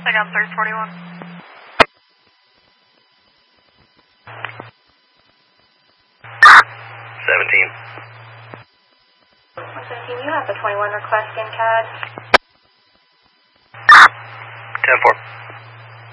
I got 341. 17. 117, you have the 21 request in CAD. 10-4.